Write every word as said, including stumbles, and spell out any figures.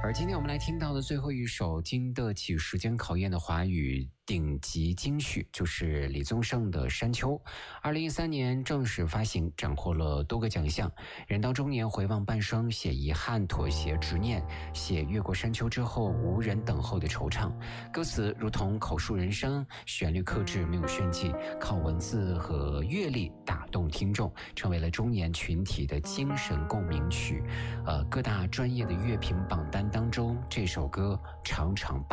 而今天我们来听到的最后一首经得起时间考验的华语顶级金曲，就是李宗盛的《山丘》。二零一三年正式发行，斩获了多个奖项。人到中年回望半生，写遗憾、妥协、执念，写越过山丘之后无人等候的惆怅。歌词如同口述人生，旋律克制，没有炫技，靠文字和乐力打动听众，成为了中年群体的精神共鸣曲。呃，各大专业的乐评榜单当中，这首歌常常